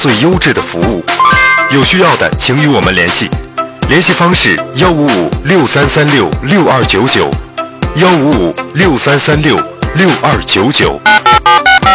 最优质的服务。有需要的请与我们联系，联系方式15563366299，15563366299。